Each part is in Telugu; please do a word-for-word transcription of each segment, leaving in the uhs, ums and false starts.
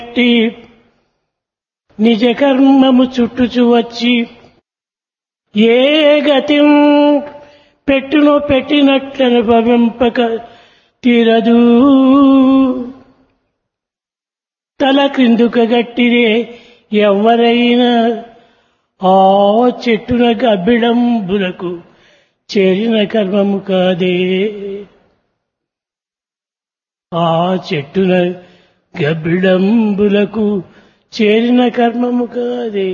నిజ కర్మము చుట్టుచు వచ్చి ఏ గతిం పెట్టునో పెట్టినట్లను భవింపక తీరదు. తల క్రిందుక గట్టిరే ఎవరైనా ఆ చెట్టున గబ్బిడంబులకు చేరిన కర్మము కాదే. ఆ చెట్టున గబ్బిడంబులకు చేరిన కర్మము కాదే.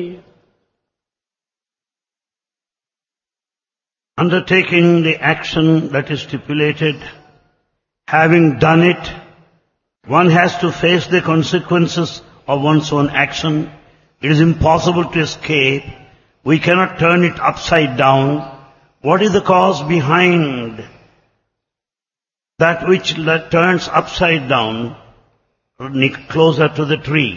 Undertaking the action that is stipulated, having done it, one has to face the consequences of one's own action. It is impossible to escape. We cannot turn it upside down. What is the cause behind that which turns upside down closer to the tree?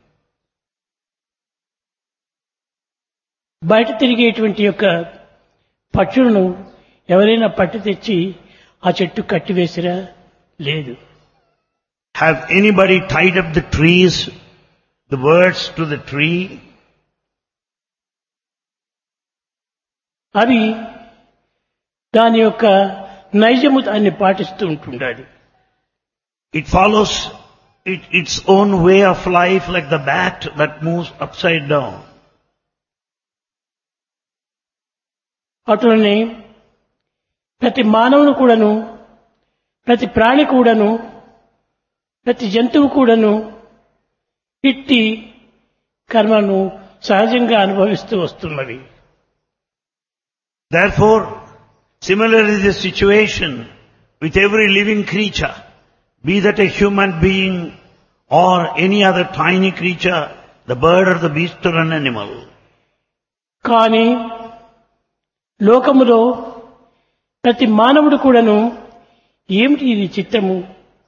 బయట తిరిగేటువంటి యొక్క పక్షులను ఎవరైనా పట్టి తెచ్చి ఆ చెట్టు కట్టివేసిరా? లేదు. Have anybody tied up the trees, the birds to the tree? అవి దాని యొక్క నైజము దాన్ని పాటిస్తూ ఉంటుండాలి. It follows it, its own way of life like the bat that moves upside down. అటులనే ప్రతి మానవుని కూడాను, ప్రతి ప్రాణి కూడాను, ప్రతి జంతువు కూడాను ఇట్టి కర్మను సహజంగా అనుభవిస్తూ వస్తున్నవి. Therefore, similarly the situation with every living creature, be that a human being or any other tiny creature, the bird or the beast or an animal. కానీ లోకములో ప్రతి మానవుడు కూడాను ఏమిటి ఇది చిత్తము,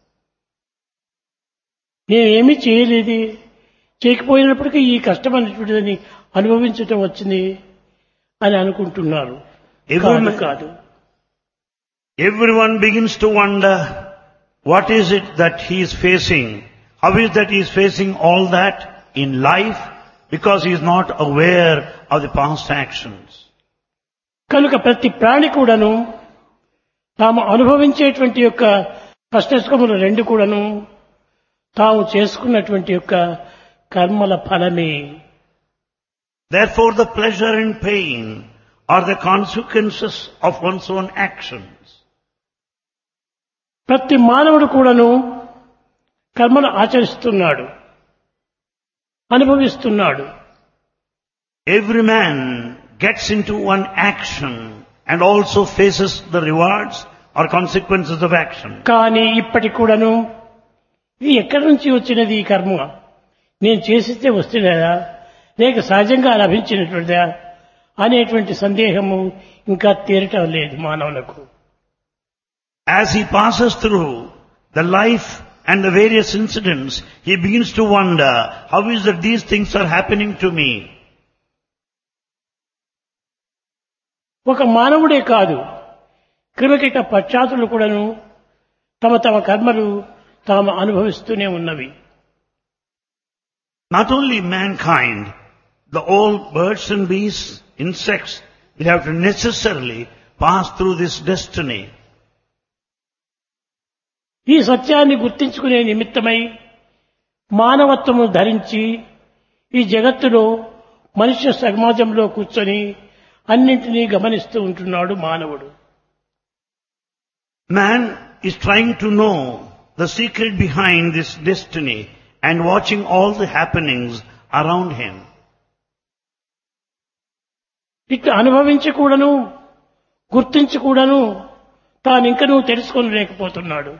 నేనేమీ చేయలేదు, చేయకపోయినప్పటికీ ఈ కష్టం అనేటువంటిదని అనుభవించటం వచ్చింది అని అనుకుంటున్నారు. కాదు కాదు. Everyone begins to wonder what is it that he is facing. How is that he is facing all that in life? Because he is not aware of the past actions. కనుక ప్రతి ప్రాణి కూడాను తాము అనుభవించేటువంటి యొక్క కష్టసుఖములు రెండు కూడాను తాము చేసుకున్నటువంటి యొక్క కర్మల ఫలమే. Therefore the pleasure and pain are the consequences of one's own actions. ప్రతి మానవుడు కూడాను కర్మను ఆచరిస్తున్నాడు, అనుభవిస్తున్నాడు. Every man gets into one action and also faces the rewards or consequences of action. కానీ ఇప్పటి కూడాను ఇది ఎక్కడి నుంచి వచ్చినది ఈ కర్మ, నేను చేసిస్తే వస్తున్నదా లేక సహజంగా లభించినటువంటిదా అనేటువంటి సందేహము ఇంకా తీరటం లేదు మానవులకు. As he passes through the life and the various incidents, he begins to wonder, how is that these things are happening to me? ఒక మానవుడే కాదు, క్రిమికీట పశ్చాత్తులు కూడాను తమ తమ కర్మలు తాము అనుభవిస్తూనే ఉన్నవి. Not only mankind, the all birds and beasts, insects, will have to necessarily pass through this destiny. ఈ సత్యాన్ని గుర్తించుకునే నిమిత్తమై మానవత్వము ధరించి ఈ జగత్తులో మనుష్య సమాజంలో కూర్చొని అన్నింటినీ గమనిస్తూ ఉంటున్నాడు మానవుడు. Man is trying to know the secret behind this destiny and watching all the happenings around him. ఇట్లా అనుభవించి కూడాను గుర్తించి కూడాను తాను ఇంకనూ తెలుసుకోలేకపోతున్నాడు.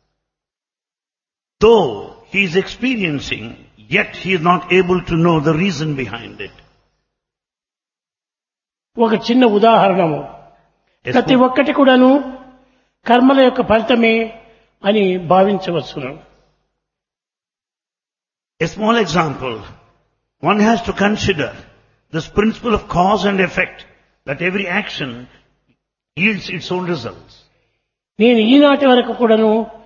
Though he is experiencing, yet he is not able to know the reason behind it. ఒక చిన్న ఉదాహరణము, ప్రతి ఒక్కటి కూడాను కర్మల యొక్క ఫలితమే అని భావించవచ్చును. A small example, one has to consider this principle of cause and effect, that every action yields its own results. నేను ఈనాటి వరకు కూడాను